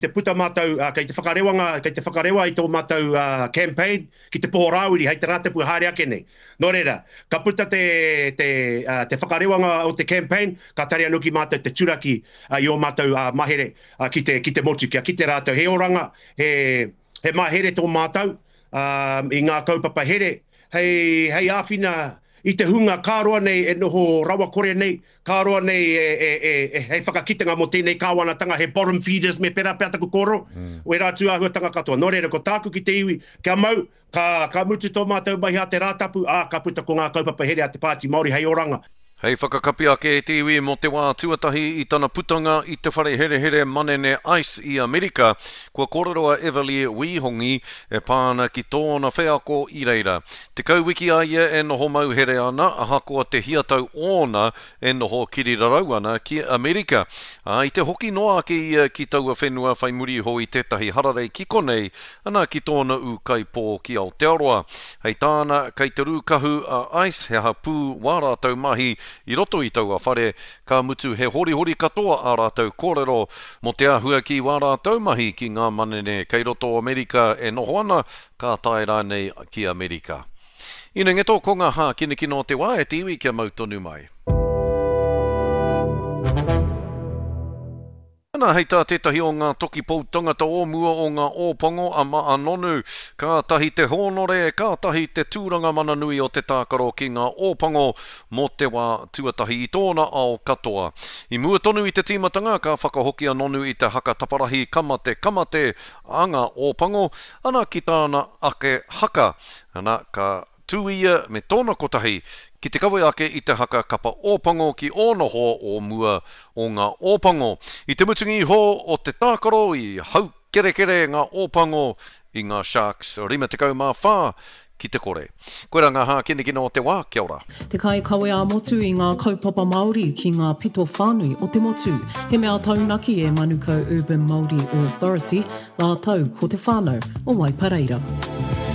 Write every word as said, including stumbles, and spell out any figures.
te puta mātou, uh, kei te whakarewanga, kei te whakarewa i tō mātou uh, campaign, ki te pōrāuri, hei te rātepu haere ake nei. Nō reira, ka puta te, te, uh, te whakarewanga o te campaign, ka tari anu ki mātou te turaki uh, i o mātou uh, mahere uh, ki te, ki te motukia, ki te rātou. He oranga, he, he mahere tō mātou, uh, i ngā kaupapa here, hei, hei āwhina, i te hunga kāroa nei e noho rawa kore nei, kāroa nei e, e, e, e hei whakakitenga mo tēnei kāwanatanga, he bottom feeders me pera pēta ku koro, mm. o e rātu ahuatanga katoa. Nō reira, ko tāku ki te iwi, kia mau, ka, ka mutu tō mātou mai a te rātapu, ā, ka puta ko ngā kaupapa here a te pāti Māori, hei oranga. Hei whakakapi ake e te iwi mo te wā tuatahi i tana putanga i te whare here here manene ICE i Amerika. Kua kōrero a Everly Wihongi e pāna ki tōna wheako i reira. Te kauwiki a ia e noho mau here ana, aha koa te hiatau ōna e noho kirirarau ana ki Amerika. A, I te hoki noa ki ia ki taua whenua whai muri ho i tētahi hararei kiko nei, ana ki tōna u kai pō ki Aotearoa. Hei tāna kei te rūkahu a ICE he aha pū wā rātau mahi I roto I taua whare, ka mutu he hori hori katoa a rātou kōrero mo te ahua ki wā rātou mahi ki ngā manene kei roto Amerika e noho ana ka tae rānei ki Amerika. Ina ngeto ko ngā hā kine kino te wā e te iwi kia mau tonu mai. Ana hei tā tētahi o ngā toki pou tangata o mua o ngā ōpango a maa nonu, ka tahi te honore, ka tahi te tūranga mana nui o te tākaro ki ngā ōpango mo te wā tuatahi I tōna ao katoa. I mua tonu I te tīmatanga, ka whakahoki a nonu I te haka taparahi kamate kamate a ngā ōpango, ana ki tāna ake haka, ana ka tūia me tōna kotahi, ki te kawe ake I te haka kapa ōpango ki ōnoho o mua o ngā ōpango. I te mutungi ho o te tākaro I hau kere kere ngā ōpango I ngā Sharks rima te kau mā whā ki te kore. Koe rā ngā hā kene kina o te wā, kia ora. Te kai kawe a motu I ngā kaupapa Māori ki ngā pito whānui o te motu. He mea taunaki e Manukau Urban Māori Authority, ngā tau ko te whānau o Waipareira.